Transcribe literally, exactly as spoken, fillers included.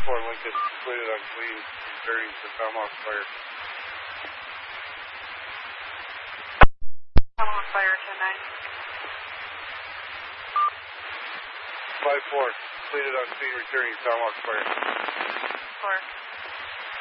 four Lincoln, completed on clean, returning to Tomahawk Fire. Tomahawk Fire, ten nine. five four, completed on clean, returning to Tomahawk Fire. four.